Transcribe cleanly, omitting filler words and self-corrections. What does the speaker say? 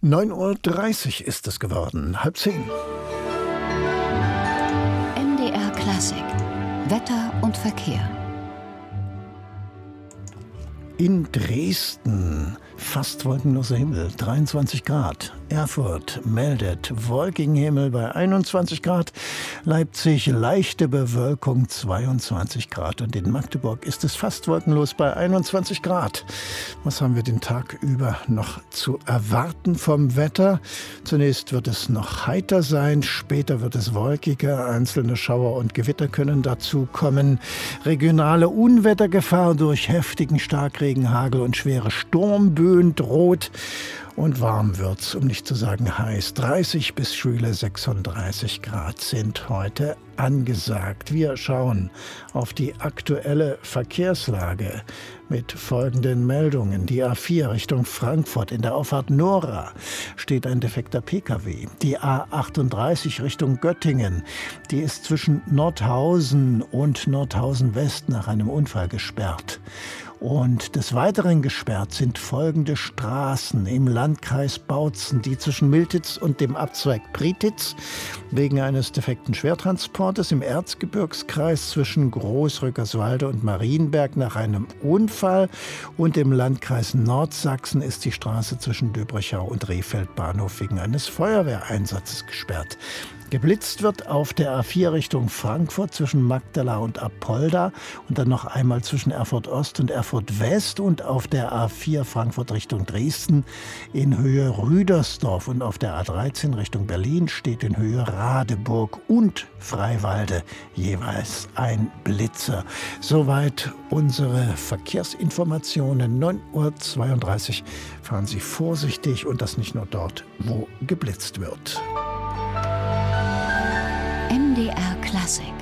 9:30 Uhr ist es geworden, 9:30. MDR Klassik. Wetter und Verkehr. In Dresden fast wolkenloser Himmel, 23 Grad. Erfurt meldet wolkigen Himmel bei 21 Grad. Leipzig leichte Bewölkung, 22 Grad. Und in Magdeburg ist es fast wolkenlos bei 21 Grad. Was haben wir den Tag über noch zu erwarten vom Wetter? Zunächst wird es noch heiter sein, später wird es wolkiger. Einzelne Schauer und Gewitter können dazu kommen. Regionale Unwettergefahr durch heftigen Starkregen, Hagel und schwere Sturmböen droht. Und warm wird's, um nicht zu sagen heiß. 30 bis schwüle 36 Grad sind heute angesagt. Wir schauen auf die aktuelle Verkehrslage mit folgenden Meldungen. Die A4 Richtung Frankfurt in der Auffahrt Nora steht ein defekter Pkw. Die A38 Richtung Göttingen, die ist zwischen Nordhausen und Nordhausen West nach einem Unfall gesperrt. Und des Weiteren gesperrt sind folgende Straßen im Landkreis Bautzen, die zwischen Miltitz und dem Abzweig Prietitz wegen eines defekten Schwertransportes, im Erzgebirgskreis zwischen Großrückerswalde und Marienberg nach einem Unfall und im Landkreis Nordsachsen ist die Straße zwischen Döbrichau und Rehfeld Bahnhof wegen eines Feuerwehreinsatzes gesperrt. Geblitzt wird auf der A4 Richtung Frankfurt zwischen Magdala und Apolda und dann noch einmal zwischen Erfurt Ost und Erfurt West und auf der A4 Frankfurt Richtung Dresden in Höhe Rüdersdorf und auf der A13 Richtung Berlin steht in Höhe Radeburg und Freiwalde jeweils ein Blitzer. Soweit unsere Verkehrsinformationen. 9:32 Uhr. Fahren Sie vorsichtig und das nicht nur dort, wo geblitzt wird. MDR Klassik.